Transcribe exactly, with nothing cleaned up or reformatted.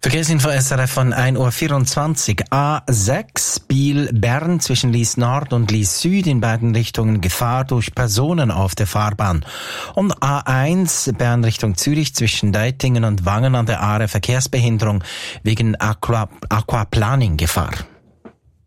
Verkehrsinfo S R F von ein Uhr vierundzwanzig. A sechs Biel-Bern zwischen Lies Nord und Lies Süd in beiden Richtungen Gefahr durch Personen auf der Fahrbahn. Und A eins Bern Richtung Zürich zwischen Deitingen und Wangen an der Aare Verkehrsbehinderung wegen Aqua- Aquaplaning Gefahr.